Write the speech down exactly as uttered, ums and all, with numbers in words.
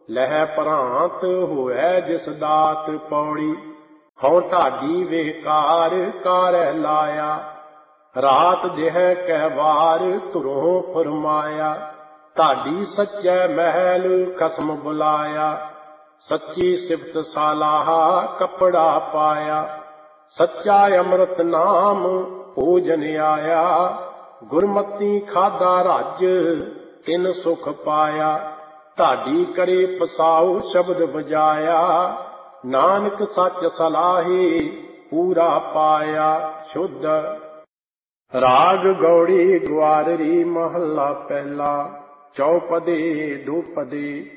ਲਹਿ ਪ੍ਰਾਂਤ ਹੋਇ ਜਿਸ ਦਾਤ ਪੌੜੀ। ਹਉ ਢਾਡੀ ਵੇਕਾਰ ਕਾਰਹਿ ਲਾਇਆ। ਰਾਤ ਜਿਹ ਕਹਿ ਵਾਰ ਧੁਰੋਂ ਫਰਮਾਇਆ। ਢਾਡੀ ਸੱਚੈ ਮਹਿਲ ਖਸਮ ਬੁਲਾਇਆ। ਸੱਚੀ ਸਿਫਤ ਸਾਲਾਹਾ ਕੱਪੜਾ ਪਾਇਆ। ਸੱਚਾ ਅੰਮ੍ਰਿਤ ਨਾਮ ਭੋਜਨ ਆਇਆ। ਗੁਰਮਤੀ ਖਾਧਾ ਰੱਜ ਤਿਨ ਸੁਖ ਪਾਇਆ। ਢਾਡੀ ਕਰੇ ਪਸਾਉ ਸ਼ਬਦ ਬਜਾਇਆ। ਨਾਨਕ ਸੱਚ ਸਲਾਹੀ ਪੂਰਾ ਪਾਇਆ ਸ਼ੁੱਧ। ਰਾਗ ਗੌੜੀ ਗੁਆਰਰੀ ਮਹੱਲਾ ਪਹਿਲਾ। ਚੌਪਦੇ ਦੁਪਦੇ